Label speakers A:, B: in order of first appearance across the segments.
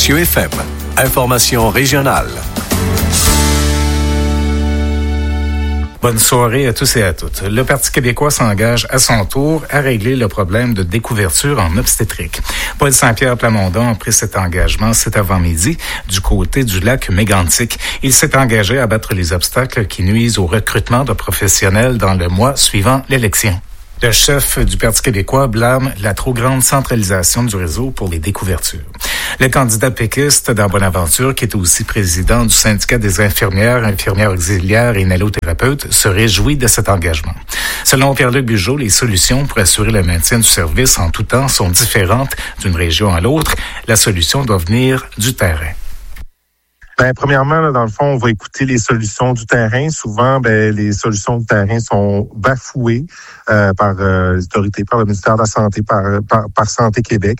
A: Monsieur FM. Information régionale.
B: Bonne soirée à tous et à toutes. Le Parti québécois s'engage à son tour à régler le problème de découverture en obstétrique. Paul Saint-Pierre Plamondon a pris cet engagement cet avant-midi du côté du lac Mégantic. Il s'est engagé à battre les obstacles qui nuisent au recrutement de professionnels dans le mois suivant l'élection. Le chef du Parti québécois blâme la trop grande centralisation du réseau pour les découvertures. Le candidat péquiste dans Bonaventure, qui est aussi président du syndicat des infirmières auxiliaires et inhalothérapeutes, se réjouit de cet engagement. Selon Pierre-Luc Bugeaud, les solutions pour assurer le maintien du service en tout temps sont différentes d'une région à l'autre. La solution doit venir du terrain.
C: Premièrement, là, dans le fond, on va écouter les solutions du terrain. Souvent, les solutions du terrain sont bafouées par les autorités, par le ministère de la Santé, par Santé Québec.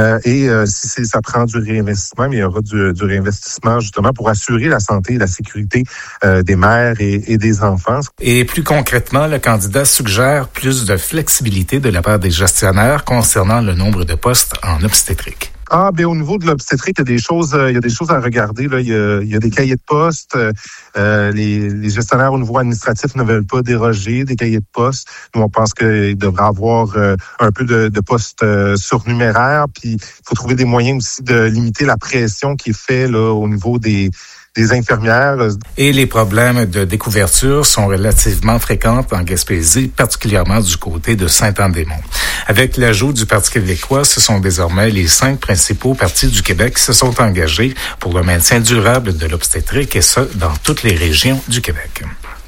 C: Si ça prend du réinvestissement, mais il y aura du réinvestissement justement pour assurer la santé et la sécurité des mères et des enfants.
B: Et plus concrètement, le candidat suggère plus de flexibilité de la part des gestionnaires concernant le nombre de postes en obstétrique.
C: Au niveau de l'obstétrique, il y a des choses à regarder. Là, il y a des cahiers de poste. Les gestionnaires au niveau administratif ne veulent pas déroger des cahiers de poste. Nous, on pense qu'il devrait avoir un peu de postes surnuméraires. Puis, il faut trouver des moyens aussi de limiter la pression qui est faite là au niveau des infirmières.
B: Et les problèmes de découverture sont relativement fréquents en Gaspésie, particulièrement du côté de Saint-Anne-des-Monts. Avec l'ajout du Parti québécois, ce sont désormais les 5 principaux partis du Québec qui se sont engagés pour le maintien durable de l'obstétrique, et ce, dans toutes les régions du Québec.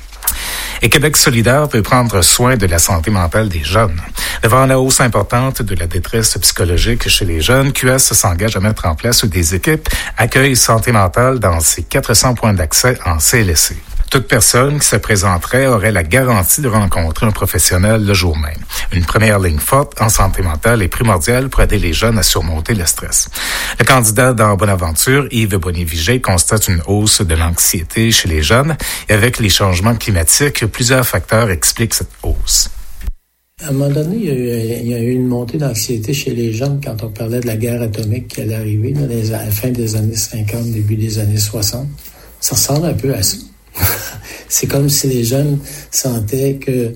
B: Et Québec solidaire veut prendre soin de la santé mentale des jeunes. Devant la hausse importante de la détresse psychologique chez les jeunes, QS s'engage à mettre en place des équipes accueil santé mentale dans ses 400 points d'accès en CLSC. Toute personne qui se présenterait aurait la garantie de rencontrer un professionnel le jour même. Une première ligne forte en santé mentale est primordiale pour aider les jeunes à surmonter le stress. Le candidat dans Bonaventure, Yves Bonnet-Vigé, constate une hausse de l'anxiété chez les jeunes et avec les changements climatiques, plusieurs facteurs expliquent cette hausse.
D: À un moment donné, il y a eu une montée d'anxiété chez les jeunes quand on parlait de la guerre atomique qui allait arriver à la fin des années 50, début des années 60. Ça ressemble un peu à ça. C'est comme si les jeunes sentaient que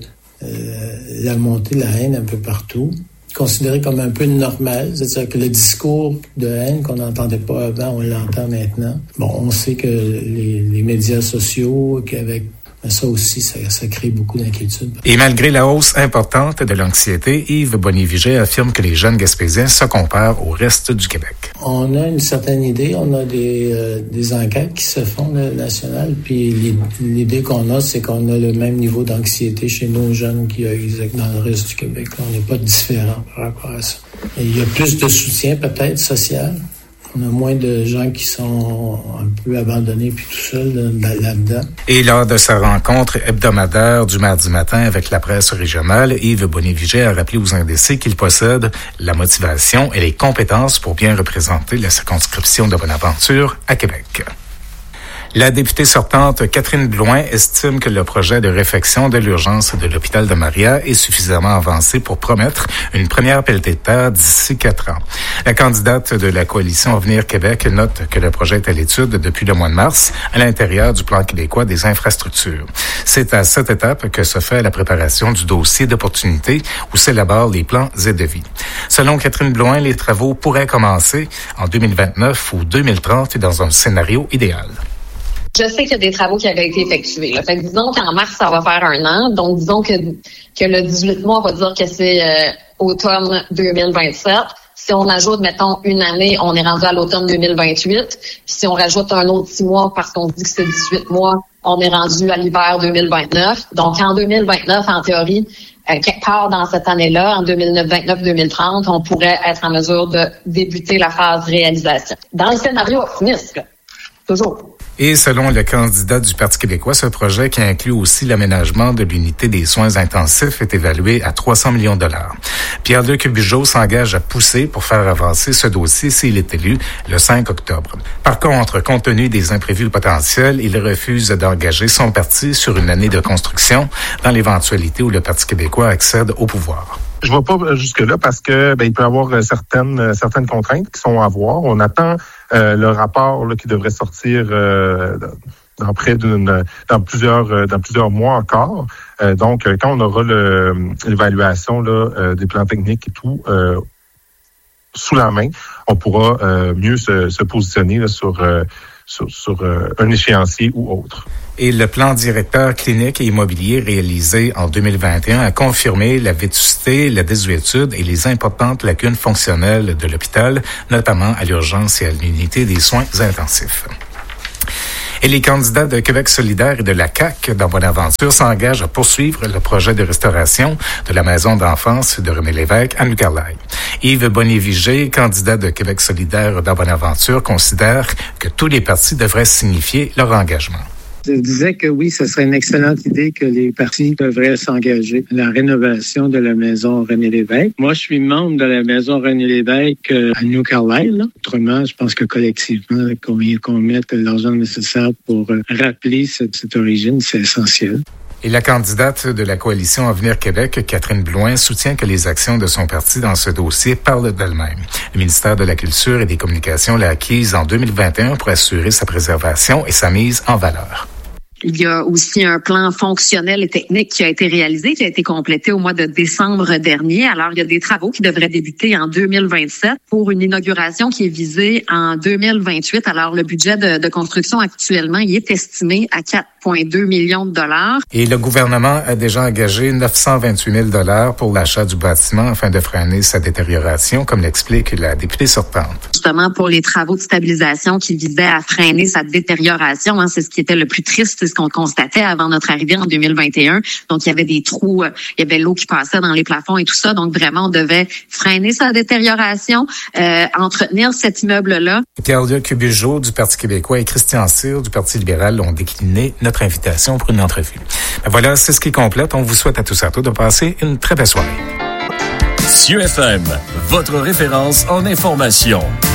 D: la montée de la haine un peu partout, considéré comme un peu normal, c'est-à-dire que le discours de haine qu'on n'entendait pas avant, on l'entend maintenant. On sait que les médias sociaux, qu'avec ça aussi, ça crée beaucoup d'inquiétudes.
B: Et malgré la hausse importante de l'anxiété, Yves Bonnet-Vigé affirme que les jeunes Gaspésiens se comparent au reste du Québec.
D: On a une certaine idée, on a des enquêtes qui se font nationales, puis l'idée qu'on a, c'est qu'on a le même niveau d'anxiété chez nos jeunes qu'il y a dans le reste du Québec. On n'est pas différent par rapport à ça. Et il y a plus de soutien peut-être social. On a moins de gens qui sont un peu abandonnés puis tout seuls là-dedans.
B: Et lors de sa rencontre hebdomadaire du mardi matin avec la presse régionale, Yves Bonnet-Vigé a rappelé aux indécis qu'il possède la motivation et les compétences pour bien représenter la circonscription de Bonaventure à Québec. La députée sortante Catherine Blouin estime que le projet de réfection de l'urgence de l'hôpital de Maria est suffisamment avancé pour promettre une première pelletée de terre d'ici 4 ans. La candidate de la coalition Avenir Québec note que le projet est à l'étude depuis le mois de mars à l'intérieur du plan québécois des infrastructures. C'est à cette étape que se fait la préparation du dossier d'opportunité où s'élaborent les plans et devis. Selon Catherine Blouin, les travaux pourraient commencer en 2029 ou 2030 dans un scénario idéal.
E: Je sais qu'il y a des travaux qui avaient été effectués. Là. Fait que disons qu'en mars, ça va faire 1 an. Donc, disons que le 18 mois, on va dire que c'est automne 2027. Si on ajoute, mettons, 1 année, on est rendu à l'automne 2028. Puis si on rajoute un autre 6 mois parce qu'on dit que c'est 18 mois, on est rendu à l'hiver 2029. Donc, en 2029, en théorie, quelque part dans cette année-là, en 2029-2030, on pourrait être en mesure de débuter la phase réalisation. Dans le scénario optimiste, là, toujours.
B: Et selon le candidat du Parti québécois, ce projet qui inclut aussi l'aménagement de l'unité des soins intensifs est évalué à 300 millions de dollars. Pierre-Luc Bugeaud s'engage à pousser pour faire avancer ce dossier s'il est élu le 5 octobre. Par contre, compte tenu des imprévus potentiels, il refuse d'engager son parti sur une année de construction dans l'éventualité où le Parti québécois accède au pouvoir.
C: Je ne vais pas jusque-là parce que il peut y avoir certaines contraintes qui sont à voir. On attend le rapport là, qui devrait sortir dans plusieurs mois encore. Donc, quand on aura l'évaluation là, des plans techniques et tout sous la main, on pourra mieux se positionner là, sur un échéancier ou autre.
B: Et le plan directeur clinique et immobilier réalisé en 2021 a confirmé la vétusté, la désuétude et les importantes lacunes fonctionnelles de l'hôpital, notamment à l'urgence et à l'unité des soins intensifs. Et les candidats de Québec solidaire et de la CAQ dans Bonaventure s'engagent à poursuivre le projet de restauration de la maison d'enfance de René Lévesque à New Carlisle. Yves Bonnet-Vigé, candidat de Québec solidaire dans Bonaventure, considère que tous les partis devraient signifier leur engagement.
D: Je disais que oui, ce serait une excellente idée que les partis devraient s'engager dans la rénovation de la maison René Lévesque. Moi, je suis membre de la maison René Lévesque à New Carlisle. Autrement, je pense que collectivement, qu'on mette l'argent nécessaire pour rappeler cette origine, c'est essentiel.
B: Et la candidate de la coalition Avenir Québec, Catherine Blouin, soutient que les actions de son parti dans ce dossier parlent d'elles-mêmes. Le ministère de la Culture et des Communications l'a acquise en 2021 pour assurer sa préservation et sa mise en valeur.
E: Il y a aussi un plan fonctionnel et technique qui a été réalisé, qui a été complété au mois de décembre dernier. Alors, il y a des travaux qui devraient débuter en 2027 pour une inauguration qui est visée en 2028. Alors, le budget de construction actuellement, il est estimé à 4,2 millions de dollars.
B: Et le gouvernement a déjà engagé 928 000 dollars pour l'achat du bâtiment afin de freiner sa détérioration, comme l'explique la députée sortante.
E: Justement, pour les travaux de stabilisation qui visaient à freiner sa détérioration, c'est ce qui était le plus triste, c'est ce qu'on constatait avant notre arrivée en 2021. Donc, il y avait des trous, il y avait l'eau qui passait dans les plafonds et tout ça. Donc, vraiment, on devait freiner sa détérioration, entretenir cet immeuble-là.
B: Pierre-Luc Bugeaud du Parti québécois et Christian Cyr du Parti libéral ont décliné notre invitation pour une entrevue. Voilà, c'est ce qui complète. On vous souhaite à tous et à toutes de passer une très belle soirée.
A: CIeux FM, votre référence en information.